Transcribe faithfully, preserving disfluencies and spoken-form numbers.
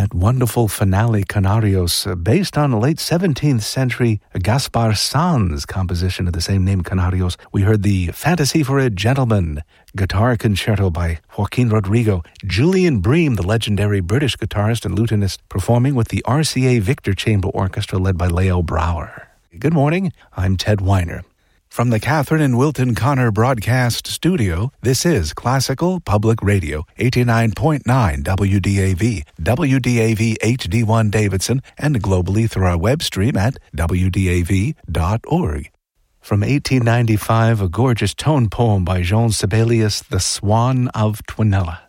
that wonderful finale, Canarios, uh, based on a late seventeenth century Gaspar Sanz composition of the same name, Canarios. We heard the Fantasy for a Gentleman guitar concerto by Joaquin Rodrigo. Julian Bream, the legendary British guitarist and lutenist, performing with the R C A Victor Chamber Orchestra led by Leo Brouwer. Good morning, I'm Ted Weiner. From the Catherine and Wilton Connor Broadcast Studio, this is Classical Public Radio, eighty-nine point nine W D A V, W D A V H D one Davidson, and globally through our web stream at W D A V dot org. From eighteen ninety-five, a gorgeous tone poem by Jean Sibelius, The Swan of Twinella.